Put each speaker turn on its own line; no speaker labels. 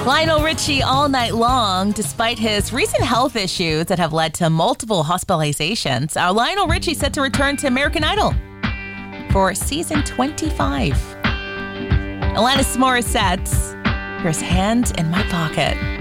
Lionel Richie all night long, despite his recent health issues that have led to multiple hospitalizations. Lionel Richie set to return to American Idol for season 25. Alanis Morissette, here's Hand in My Pocket.